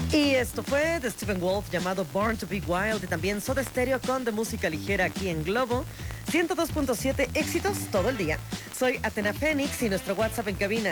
Y esto fue de Stephen Wolf llamado Born to Be Wild y también Soda Stereo con de música ligera aquí en Globo 102.7, éxitos todo el día. Soy Athena Phoenix y nuestro WhatsApp en cabina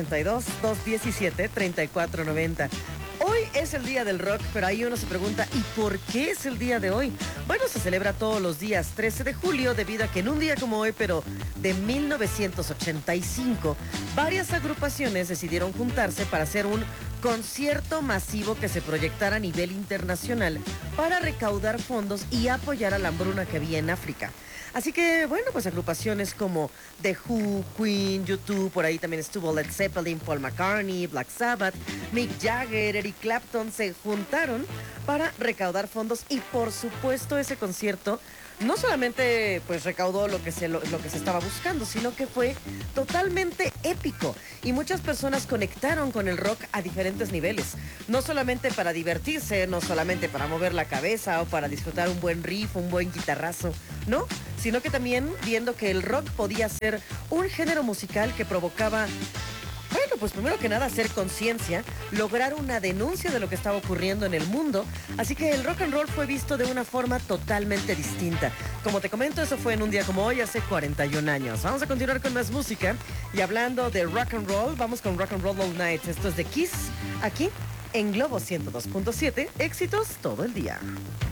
782-217-3490. Hoy es el día del rock, pero ahí uno se pregunta, ¿y por qué es el día de hoy? Bueno, se celebra todos los días 13 de julio debido a que en un día como hoy, pero de 1985, varias agrupaciones decidieron juntarse para hacer un concierto masivo que se proyectara a nivel internacional para recaudar fondos y apoyar a la hambruna que había en África. Así que, bueno, pues agrupaciones como The Who, Queen, U2, por ahí también estuvo Led Zeppelin, Paul McCartney, Black Sabbath, Mick Jagger, Eric Clapton, se juntaron para recaudar fondos y, por supuesto, ese concierto no solamente pues recaudó lo que se estaba buscando, sino que fue totalmente épico y muchas personas conectaron con el rock a diferentes niveles, no solamente para divertirse, no solamente para mover la cabeza o para disfrutar un buen riff, un buen guitarrazo, no, sino que también viendo que el rock podía ser un género musical que provocaba, bueno, pues primero que nada hacer conciencia, lograr una denuncia de lo que estaba ocurriendo en el mundo, así que el rock and roll fue visto de una forma totalmente distinta. Como te comento, eso fue en un día como hoy, hace 41 años. Vamos a continuar con más música y hablando de rock and roll, vamos con Rock and Roll All Night. Esto es de Kiss, aquí en Globo 102.7, éxitos todo el día.